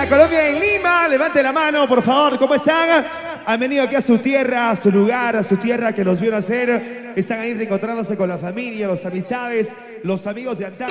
Colombia, Colombia en Lima. Levante la mano, por favor. ¿Cómo están? Han venido aquí a su tierra, a su lugar, a su tierra que los vio nacer. Están ahí reencontrándose con la familia, los amistades, los amigos de antaño.